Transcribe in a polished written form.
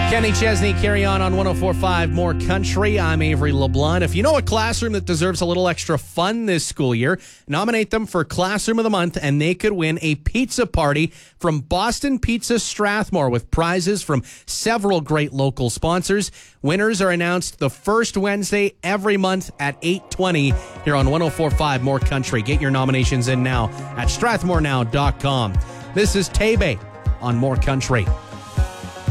Kenny Chesney, carry on 104.5 More Country. I'm Avery LeBlanc. If you know a classroom that deserves a little extra fun this school year, nominate them for Classroom of the Month, and they could win a pizza party from Boston Pizza Strathmore with prizes from several great local sponsors. Winners are announced the first Wednesday every month at 8:20 here on 104.5 More Country. Get your nominations in now at strathmorenow.com. This is Tebe on More Country.